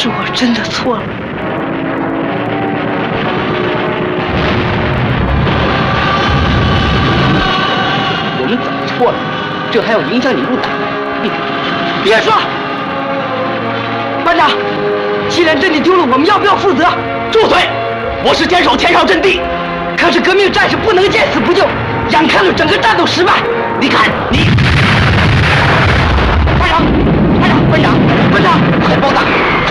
是我真的错了。 我们怎么错了？这还要影响你入党？ 别说，班长，既然阵地丢了，我们要不要负责？ 住嘴！我是坚守前哨阵地， 可是革命战士不能见死不救，眼看着整个战斗失败。 你看你， 班长，班长， 班长， 班长， 快报答！